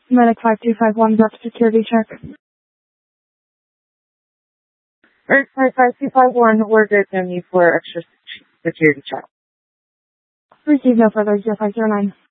Medic 5251, drop security check. Alright, 5251, we're good. No need for extra security check. Receive no further 0509.